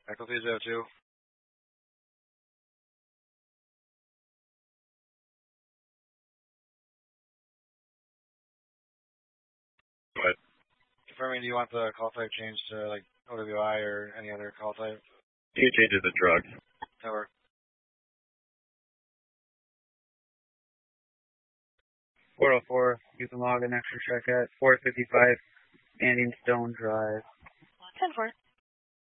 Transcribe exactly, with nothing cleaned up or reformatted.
Echo three zero two. What? Confirming, do you want the call type changed to like O W I or any other call type? You change it to drugs. Over. four oh four, you can log an extra check at four fifty-five Standing Stone Drive. ten four.